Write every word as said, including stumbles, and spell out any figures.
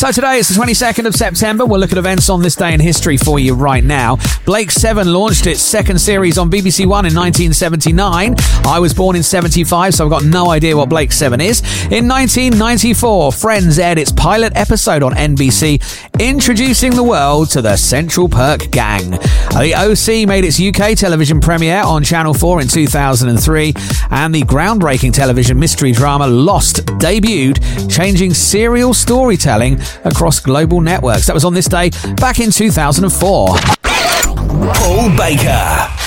So today it's the twenty-second of September. We'll look at events on this day in history for you right now. Blake seven launched its second series on B B C One in nineteen seventy-nine. I was born in seventy-five, so I've got no idea what Blake seven is. In nineteen ninety-four, Friends aired its pilot episode on N B C, introducing the world to the Central Perk Gang. The O C made its U K television premiere on Channel four in two thousand three, and the groundbreaking television mystery drama Lost debuted, changing serial storytelling across global networks. That was on this day back in two thousand four. Paul Baker.